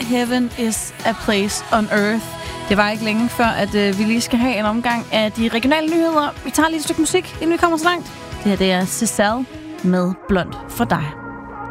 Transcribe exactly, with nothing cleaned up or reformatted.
Heaven is a place on earth. Det var ikke længe før, at øh, vi lige skal have en omgang af de regionale nyheder. Vi tager lige et stykke musik, inden vi kommer så langt. Det her det er Cézanne med Blond for dig.